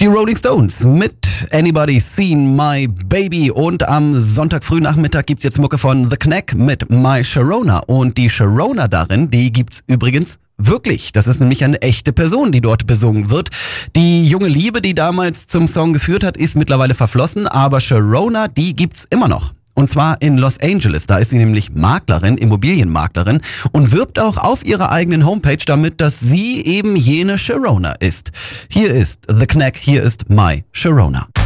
Die Rolling Stones mit Anybody Seen My Baby und am Sonntag Frühnachmittag gibt's jetzt Mucke von The Knack mit My Sharona und die Sharona darin, die gibt's übrigens wirklich. Das ist nämlich eine echte Person, die dort besungen wird. Die junge Liebe, die damals zum Song geführt hat, ist mittlerweile verflossen, aber Sharona, die gibt's immer noch. Und zwar in Los Angeles. Da ist sie nämlich Maklerin, Immobilienmaklerin und wirbt auch auf ihrer eigenen Homepage damit, dass sie eben jene Sharona ist. Hier ist The Knack, hier ist My Sharona.